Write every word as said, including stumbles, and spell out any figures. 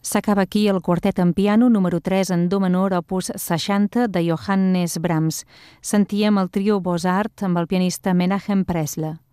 S'acaba aquí el quartet en piano número tres en do menor opus seixanta de Johannes Brahms. Sentíem el trio Bozart amb el pianista Menachem Pressler.